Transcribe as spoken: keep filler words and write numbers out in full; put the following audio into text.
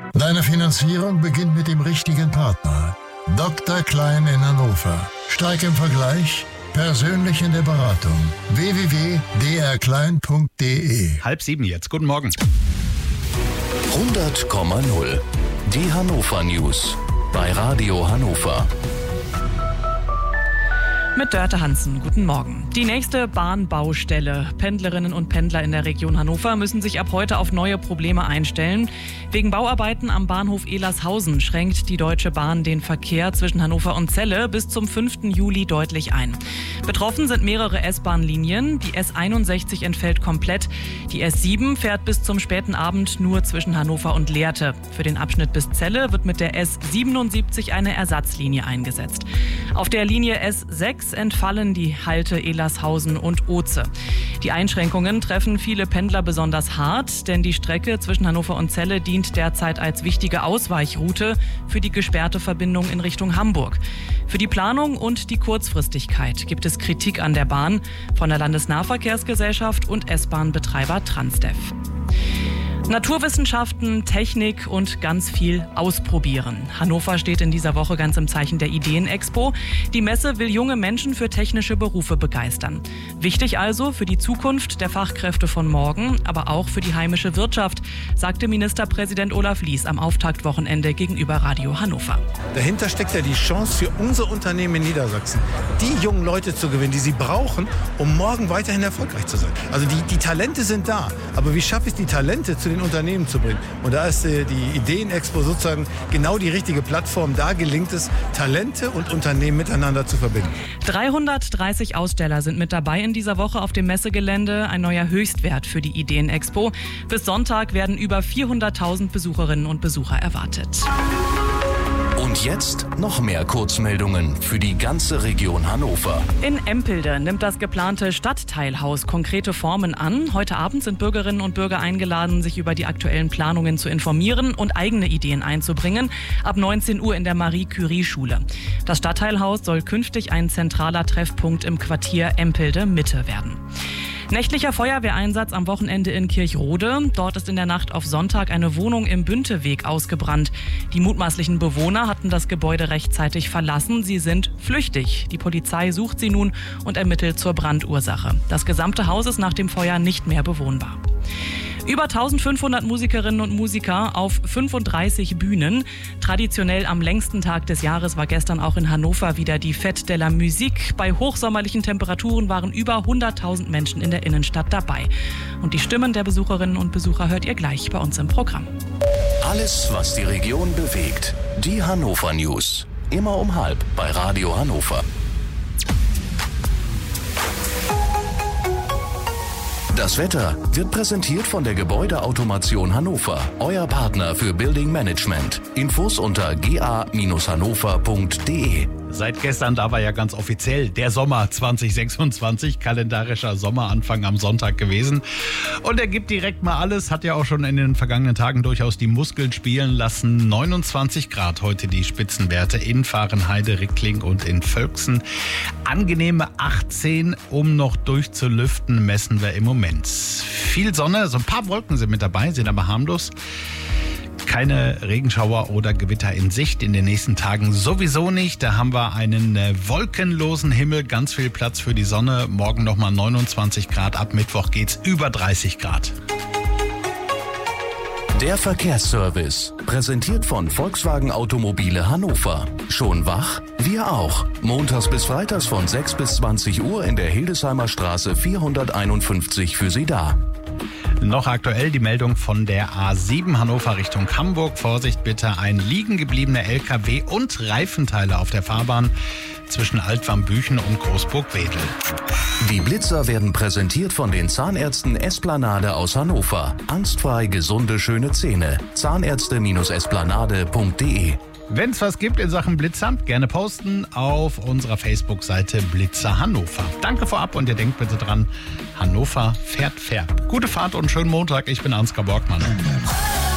Deine Finanzierung beginnt mit dem richtigen Partner. Doktor Klein in Hannover. Stark im Vergleich, persönlich in der Beratung. w w w punkt d r klein punkt d e. Halb sieben jetzt. Guten Morgen. hundert Komma null. Die Hannover News bei Radio Hannover. Mit Dörte Hansen, guten Morgen. Die nächste Bahnbaustelle. Pendlerinnen und Pendler in der Region Hannover müssen sich ab heute auf neue Probleme einstellen. Wegen Bauarbeiten am Bahnhof Ehlershausen schränkt die Deutsche Bahn den Verkehr zwischen Hannover und Celle bis zum fünften Juli deutlich ein. Betroffen sind mehrere S-Bahn-Linien. Die S einundsechzig entfällt komplett. Die S sieben fährt bis zum späten Abend nur zwischen Hannover und Lehrte. Für den Abschnitt bis Celle wird mit der S siebenundsiebzig eine Ersatzlinie eingesetzt. Auf der Linie S sechs entfallen die Halte Ehlershausen und Oze. Die Einschränkungen treffen viele Pendler besonders hart, denn die Strecke zwischen Hannover und Celle dient derzeit als wichtige Ausweichroute für die gesperrte Verbindung in Richtung Hamburg. Für die Planung und die Kurzfristigkeit gibt es Kritik an der Bahn von der Landesnahverkehrsgesellschaft und S-Bahn-Betreiber Transdev. Naturwissenschaften, Technik und ganz viel ausprobieren. Hannover steht in dieser Woche ganz im Zeichen der Ideenexpo. Die Messe will junge Menschen für technische Berufe begeistern. Wichtig also für die Zukunft der Fachkräfte von morgen, aber auch für die heimische Wirtschaft, sagte Ministerpräsident Olaf Lies am Auftaktwochenende gegenüber Radio Hannover. Dahinter steckt ja die Chance für unser Unternehmen in Niedersachsen, die jungen Leute zu gewinnen, die sie brauchen, um morgen weiterhin erfolgreich zu sein. Also die, die Talente sind da, aber wie schaffe ich die Talente zu den Unternehmen zu bringen? Und da ist äh, die Ideenexpo sozusagen genau die richtige Plattform. Da gelingt es, Talente und Unternehmen miteinander zu verbinden. dreihundertdreißig Aussteller sind mit dabei in dieser Woche auf dem Messegelände. Ein neuer Höchstwert für die Ideenexpo. Bis Sonntag werden über vierhunderttausend Besucherinnen und Besucher erwartet. Und jetzt noch mehr Kurzmeldungen für die ganze Region Hannover. In Empelde nimmt das geplante Stadtteilhaus konkrete Formen an. Heute Abend sind Bürgerinnen und Bürger eingeladen, sich über die aktuellen Planungen zu informieren und eigene Ideen einzubringen. Ab neunzehn Uhr in der Marie-Curie-Schule. Das Stadtteilhaus soll künftig ein zentraler Treffpunkt im Quartier Empelde Mitte werden. Nächtlicher Feuerwehreinsatz am Wochenende in Kirchrode. Dort ist in der Nacht auf Sonntag eine Wohnung im Bünteweg ausgebrannt. Die mutmaßlichen Bewohner hatten das Gebäude rechtzeitig verlassen. Sie sind flüchtig. Die Polizei sucht sie nun und ermittelt zur Brandursache. Das gesamte Haus ist nach dem Feuer nicht mehr bewohnbar. Über eintausendfünfhundert Musikerinnen und Musiker auf fünfunddreißig Bühnen. Traditionell am längsten Tag des Jahres war gestern auch in Hannover wieder die Fête de la Musique. Bei hochsommerlichen Temperaturen waren über hunderttausend Menschen in der Innenstadt dabei. Und die Stimmen der Besucherinnen und Besucher hört ihr gleich bei uns im Programm. Alles, was die Region bewegt. Die Hannover News. Immer um halb bei Radio Hannover. Das Wetter wird präsentiert von der Gebäudeautomation Hannover, euer Partner für Building Management. Infos unter g a Bindestrich hannover punkt d e. Seit gestern, da war ja ganz offiziell der Sommer zwanzig sechsundzwanzig, kalendarischer Sommeranfang am Sonntag gewesen. Und er gibt direkt mal alles, hat ja auch schon in den vergangenen Tagen durchaus die Muskeln spielen lassen. neunundzwanzig Grad heute die Spitzenwerte in Fahrenheide, Rickling und in Völksen. Angenehme achtzehn, um noch durchzulüften, messen wir im Moment. Viel Sonne, so ein paar Wolken sind mit dabei, sind aber harmlos. Keine Regenschauer oder Gewitter in Sicht in den nächsten Tagen sowieso nicht. Da haben wir einen äh, wolkenlosen Himmel, ganz viel Platz für die Sonne. Morgen nochmal neunundzwanzig Grad, ab Mittwoch geht's über dreißig Grad. Der Verkehrsservice, präsentiert von Volkswagen Automobile Hannover. Schon wach? Wir auch. Montags bis freitags von sechs bis zwanzig Uhr in der Hildesheimer Straße vierhunderteinundfünfzig für Sie da. Noch aktuell die Meldung von der A sieben Hannover Richtung Hamburg. Vorsicht bitte, ein liegen gebliebener L K W und Reifenteile auf der Fahrbahn zwischen Altwarmbüchen und Großburg-Wedel. Die Blitzer werden präsentiert von den Zahnärzten Esplanade aus Hannover. Angstfrei gesunde, schöne Zähne. Zahnärzte Esplanade punkt d e. Wenn es was gibt in Sachen Blitzer, gerne posten auf unserer Facebook-Seite Blitzer Hannover. Danke vorab und ihr denkt bitte dran, Hannover fährt fair. Gute Fahrt und schönen Montag. Ich bin Ansgar Borgmann.